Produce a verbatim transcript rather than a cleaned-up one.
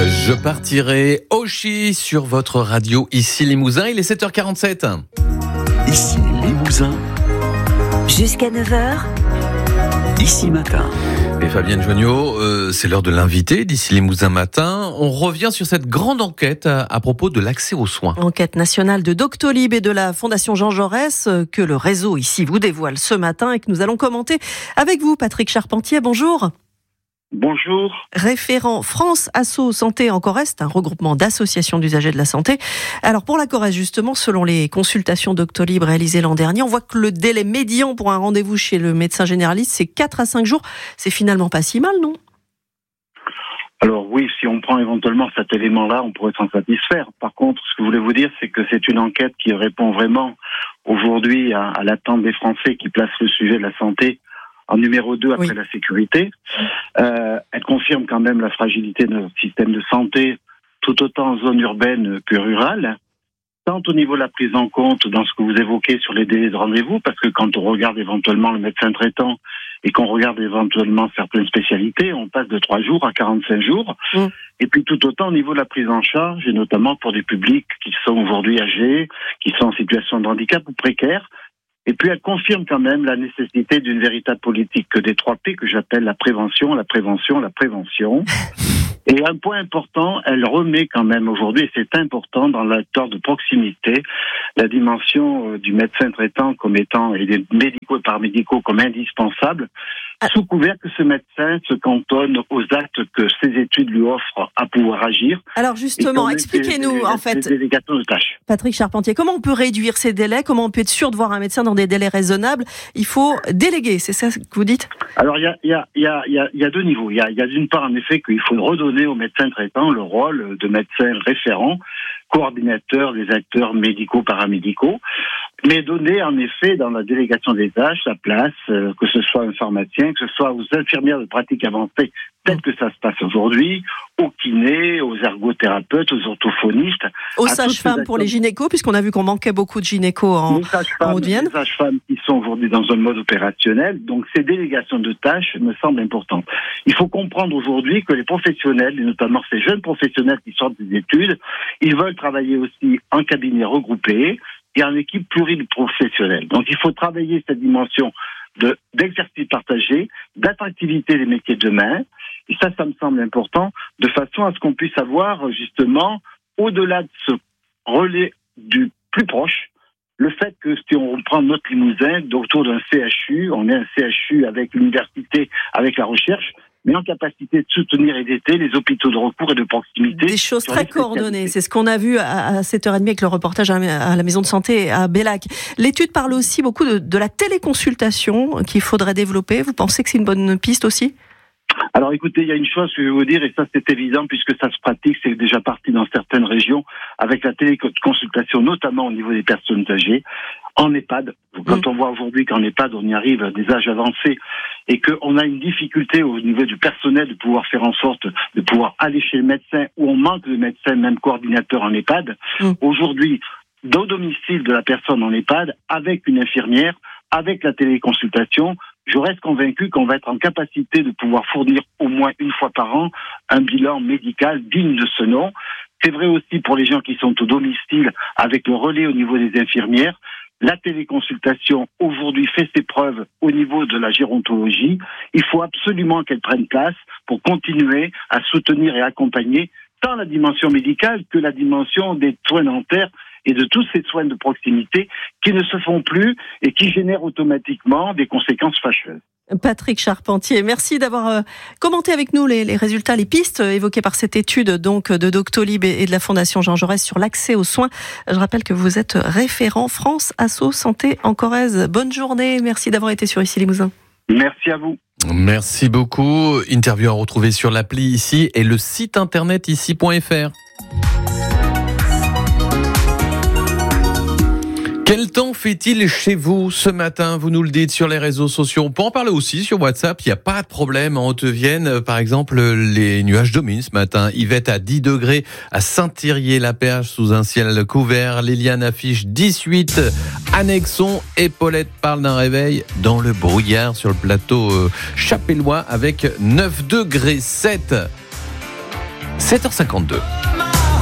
Je partirai Oshi sur votre radio ici Limousin. Il est sept heures quarante-sept. Ici Limousin. Jusqu'à neuf heures. Ici Matin. Et Fabienne Joignot, euh, c'est l'heure de l'invité d'ici Limousin Matin. On revient sur cette grande enquête à, à propos de l'accès aux soins. Enquête nationale de Doctolib et de la Fondation Jean Jaurès que le réseau ici vous dévoile ce matin et que nous allons commenter avec vous, Patrick Charpentier. Bonjour. Bonjour. Référent France Asso Santé en Corrèze, un regroupement d'associations d'usagers de la santé. Alors pour la Corrèze justement, selon les consultations Doctolib réalisées l'an dernier, on voit que le délai médian pour un rendez-vous chez le médecin généraliste, c'est quatre à cinq jours. C'est finalement pas si mal, non ? Alors oui, si on prend éventuellement cet élément-là, on pourrait s'en satisfaire. Par contre, ce que je voulais vous dire, c'est que c'est une enquête qui répond vraiment aujourd'hui à, à l'attente des Français qui placent le sujet de la santé en numéro deux après oui. la sécurité. Euh, elle confirme quand même la fragilité de notre système de santé, tout autant en zone urbaine que rurale, tant au niveau de la prise en compte dans ce que vous évoquez sur les délais de rendez-vous, parce que quand on regarde éventuellement le médecin traitant et qu'on regarde éventuellement certaines spécialités, on passe de trois jours à quarante-cinq jours. Mmh. Et puis tout autant au niveau de la prise en charge, et notamment pour des publics qui sont aujourd'hui âgés, qui sont en situation de handicap ou précaires. Et puis elle confirme quand même la nécessité d'une véritable politique des trois P que j'appelle la prévention, la prévention, la prévention. Et un point important, elle remet quand même aujourd'hui, et c'est important dans l'acteur de proximité, la dimension du médecin traitant comme étant, et des médicaux et paramédicaux comme indispensables, sous couvert que ce médecin se cantonne aux actes que ses études lui offrent à pouvoir agir. Alors justement, expliquez-nous des, des, en fait, des délégations de tâches. Patrick Charpentier, comment on peut réduire ces délais ? Comment on peut être sûr de voir un médecin dans des délais raisonnables ? Il faut déléguer, c'est ça que vous dites ? Alors il y a, il y a, il y a, il y a, il y a deux niveaux. Il y a, il y a d'une part en effet qu'il faut redonner au médecin traitant le rôle de médecin référent, coordinateur des acteurs médicaux, paramédicaux, mais donner en effet dans la délégation des tâches sa place, euh, que ce soit un pharmacien, que ce soit aux infirmières de pratique avancée, tel que ça se passe aujourd'hui, aux kinés, aux ergothérapeutes, aux orthophonistes. Aux sages-femmes pour les gynécos, puisqu'on a vu qu'on manquait beaucoup de gynécos en, en Haute-Vienne. Les sages-femmes qui sont aujourd'hui dans un mode opérationnel, donc ces délégations de tâches me semblent importantes. Il faut comprendre aujourd'hui que les professionnels, et notamment ces jeunes professionnels qui sortent des études, ils veulent travailler aussi en cabinet regroupé et en équipe pluriprofessionnelle. Donc il faut travailler cette dimension de, d'exercice partagé, d'attractivité des métiers de demain. Et ça, ça me semble important, de façon à ce qu'on puisse avoir, justement, au-delà de ce relais du plus proche, le fait que si on prend notre Limousin, autour d'un C H U, on est un C H U avec l'université, avec la recherche, mais en capacité de soutenir et d'aider les hôpitaux de recours et de proximité. Des choses très coordonnées, c'est ce qu'on a vu à sept heures trente avec le reportage à la maison de santé à Bellac. L'étude parle aussi beaucoup de, de la téléconsultation qu'il faudrait développer. Vous pensez que c'est une bonne piste aussi ? Alors écoutez, il y a une chose que je vais vous dire, et ça c'est évident puisque ça se pratique, c'est déjà parti dans certaines régions, avec la téléconsultation, notamment au niveau des personnes âgées, en EHPAD. Quand on voit aujourd'hui qu'en EHPAD, on y arrive à des âges avancés, et qu'on a une difficulté au niveau du personnel de pouvoir faire en sorte de pouvoir aller chez le médecin, où on manque de médecins, même coordinateurs en EHPAD, mmh. aujourd'hui, au domicile de la personne en EHPAD, avec une infirmière, avec la téléconsultation, je reste convaincu qu'on va être en capacité de pouvoir fournir au moins une fois par an un bilan médical digne de ce nom. C'est vrai aussi pour les gens qui sont au domicile avec le relais au niveau des infirmières. La téléconsultation aujourd'hui fait ses preuves au niveau de la gérontologie. Il faut absolument qu'elle prenne place pour continuer à soutenir et accompagner tant la dimension médicale que la dimension des soins dentaires et de tous ces soins de proximité qui ne se font plus et qui génèrent automatiquement des conséquences fâcheuses. Patrick Charpentier, merci d'avoir euh, commenté avec nous les, les résultats, les pistes euh, évoquées par cette étude donc de Doctolib et, et de la Fondation Jean Jaurès sur l'accès aux soins. Je rappelle que vous êtes référent France Asso Santé en Corrèze. Bonne journée, merci d'avoir été sur Ici Limousin. Merci à vous. Merci beaucoup. Interview à retrouver sur l'appli Ici et le site internet ici point f r. Quel temps fait-il chez vous ce matin ? Vous nous le dites sur les réseaux sociaux. On peut en parler aussi sur WhatsApp. Il n'y a pas de problème. En Haute-Vienne, par exemple, les nuages dominent ce matin. Yvette à dix degrés à Saint-Thirier-la-Perche sous un ciel couvert. Liliane affiche dix-huit à Nexon. Et Paulette parle d'un réveil dans le brouillard sur le plateau chapellois avec neuf degrés sept. sept heures cinquante-deux.